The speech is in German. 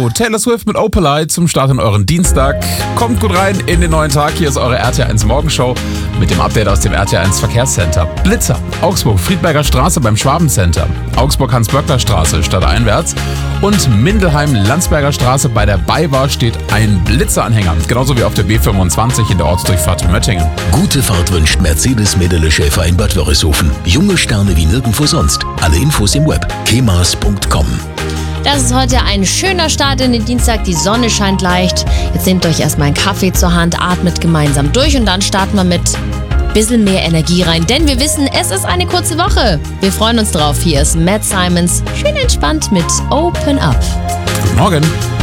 So, Taylor Swift mit Opalite zum Start in euren Dienstag. Kommt gut rein in den neuen Tag. Hier ist eure RTL1 Morgenshow mit dem Update aus dem RTL1 Verkehrscenter. Blitzer, Augsburg, Friedberger Straße beim Schwabencenter. Augsburg, Hans-Böckler-Straße, stadteinwärts. Und Mindelheim, Landsberger Straße bei der BayWa steht ein Blitzeranhänger. Genauso wie auf der B25 in der Ortsdurchfahrt Möttingen. Gute Fahrt wünscht Mercedes-Medele-Schäfer in Bad Wörishofen. Junge Sterne wie nirgendwo sonst. Alle Infos im Web. kemas.com. Das ist heute ein schöner Start in den Dienstag. Die Sonne scheint leicht. Jetzt nehmt euch erstmal einen Kaffee zur Hand, atmet gemeinsam durch und dann starten wir mit ein bisschen mehr Energie rein. Denn wir wissen, es ist eine kurze Woche. Wir freuen uns drauf. Hier ist Matt Simons. Schön entspannt mit Open Up. Guten Morgen.